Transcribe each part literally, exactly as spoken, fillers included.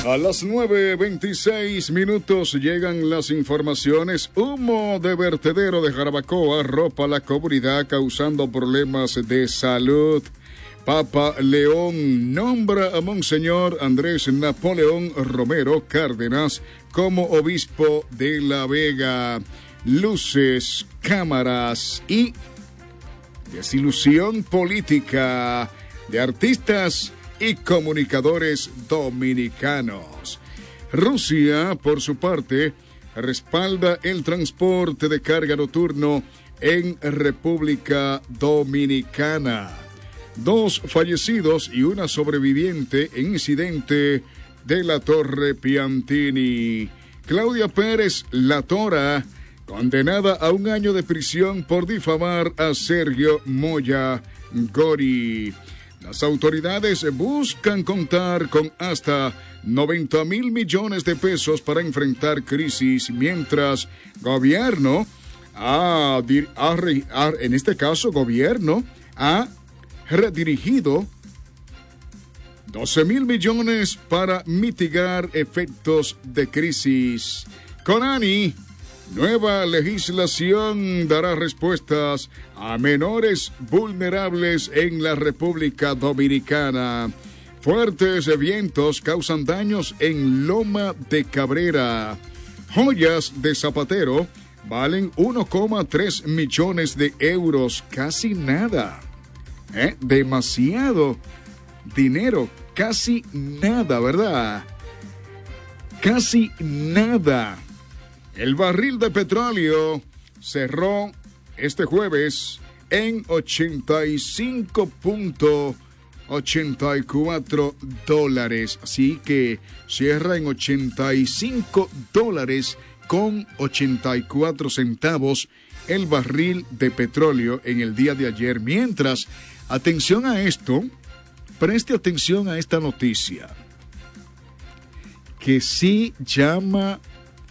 A las nueve veintiséis minutos llegan las informaciones. Humo de vertedero de Jarabacoa arropa la comunidad causando problemas de salud. Papa León nombra a Monseñor Andrés Napoleón Romero Cárdenas como obispo de La Vega. Luces, cámaras y desilusión política de artistas y comunicadores dominicanos. Rusia, por su parte, respalda el transporte de carga nocturno en República Dominicana. Dos fallecidos y una sobreviviente en incidente de la Torre Piantini. Claudia Pérez La Tora, condenada a un año de prisión por difamar a Sergio Moya Gori. Las autoridades buscan contar con hasta noventa mil millones de pesos para enfrentar crisis, mientras gobierno, ha, ha, ha, en este caso gobierno, ha redirigido doce mil millones para mitigar efectos de crisis. Conani, nueva legislación dará respuestas a menores vulnerables en la República Dominicana. Fuertes vientos causan daños en Loma de Cabrera. Joyas de Zapatero valen uno coma tres millones de euros. Casi nada. ¿Eh? Demasiado dinero. Casi nada, ¿verdad? Casi nada. El barril de petróleo cerró este jueves en ochenta y cinco punto ochenta y cuatro dólares. Así que cierra en ochenta y cinco dólares con ochenta y cuatro centavos el barril de petróleo en el día de ayer. Mientras, atención a esto, preste atención a esta noticia, que sí llama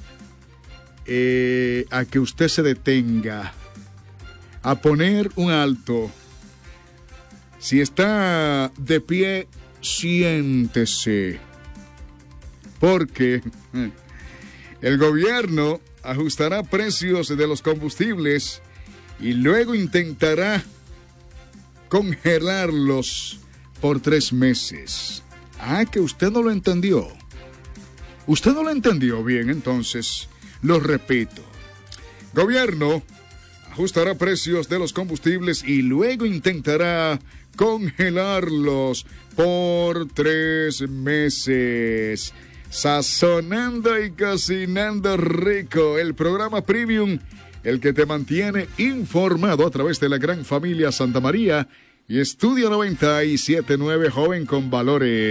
Eh, a que usted se detenga, a poner un alto. Si está de pie, siéntese, porque el gobierno ajustará precios de los combustibles y luego intentará congelarlos por tres meses. Ah, que usted no lo entendió. Usted no lo entendió bien, entonces lo repito. Gobierno ajustará precios de los combustibles y luego intentará congelarlos por tres meses. Sazonando y cocinando rico, el programa Premium, el que te mantiene informado a través de la gran familia Santa María y Estudio noventa y siete punto nueve, joven con valores.